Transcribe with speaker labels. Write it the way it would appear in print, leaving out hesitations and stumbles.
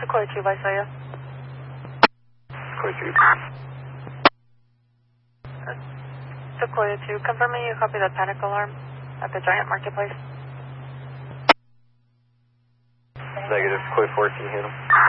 Speaker 1: Sequoia 2, Visalia.
Speaker 2: Sequoia 2.
Speaker 1: Sequoia 2, confirming you copy the panic alarm at the Giant Marketplace.
Speaker 2: Negative, Sequoia 4, can you handle?